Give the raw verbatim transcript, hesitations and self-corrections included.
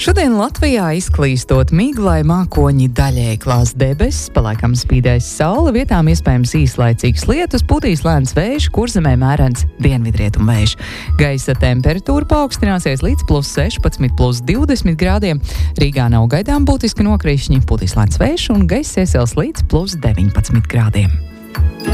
Šodien Latvijā izklīstot miglai mākoņi daļēji klās debesis, palaikam spīdēs saule, vietām iespējams īslaicīgs lietus, putīs lēns vējš, Kurzemē mērens dienvidrietumu vējš. Gaisa temperatūra paaugstināsies līdz plus sešpadsmit, plus divdesmit grādiem. Rīgā nav gaidām būtiski nokrišņi, putīs lēns vējš un gaisa iesils līdz plus deviņpadsmit grādiem.